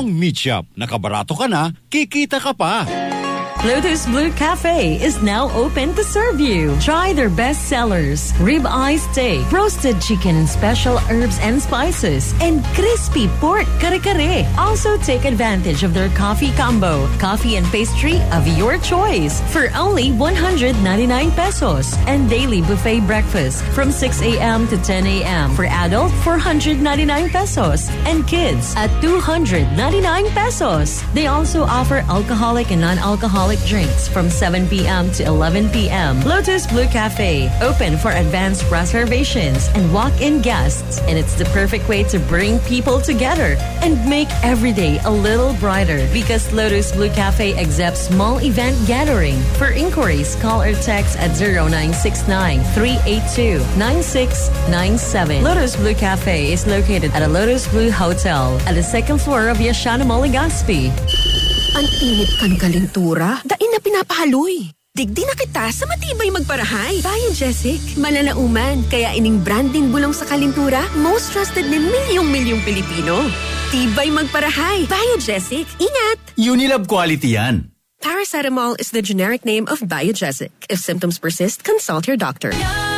ang meat shop. Nakabarato ka na, kikita ka pa. Lotus Blue Cafe is now open to serve you. Try their best sellers: rib-eye steak, roasted chicken and special herbs and spices, and crispy pork kare-kare. Also take advantage of their coffee combo, coffee and pastry of your choice for only 199 pesos, and daily buffet breakfast from 6 a.m. to 10 a.m. for adult 499 pesos, and kids at 299 pesos. They also offer alcoholic and non-alcoholic drinks from 7 p.m. to 11 p.m. Lotus Blue Cafe, open for advanced reservations and walk-in guests. And it's the perfect way to bring people together and make every day a little brighter, because Lotus Blue Cafe accepts small event gathering. For inquiries, call or text at 0969-382-9697. Lotus Blue Cafe is located at a Lotus Blue Hotel at the second floor of Yashana Mall, Legazpi. Ang init kan kalintura. Dain na pinapahaloy. Digdi na kita sa matibay magparahay. Biogesic. Mananauman. Kaya ining branding bulong sa kalintura, most trusted ni milyong-milyong Pilipino. Tibay magparahay. Biogesic. Ingat! Unilab quality yan. Paracetamol is the generic name of Biogesic. If symptoms persist, consult your doctor.